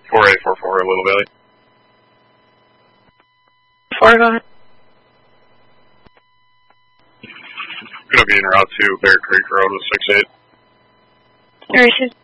4844, Little Valley. 4, go ahead. Gonna be en route to Bear Creek Road with 6-8. Your issues?